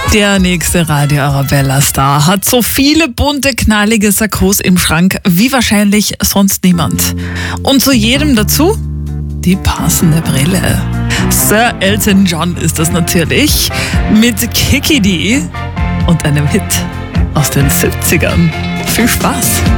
Der nächste Radio Arabella-Star hat so viele bunte, knallige Sakkos im Schrank wie wahrscheinlich sonst niemand. Und zu jedem dazu die passende Brille. Sir Elton John ist das natürlich mit Kiki D und einem Hit aus den 70ern. Viel Spaß!